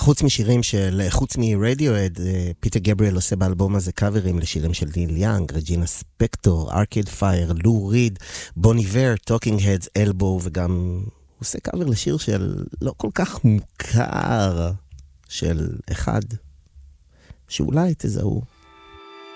חוץ מרדיואד, פיטר גבריאל עושה באלבום הזה קאברים לשירים של ניל יאנג, רג'ינה ספקטור, ארקייד פייר, לו ריד, בון איבר, טוקינג הדס, אלבו, וגם הוא עושה קאבר לשיר של לא כל כך מוכר, של אחד שאולי תזהו.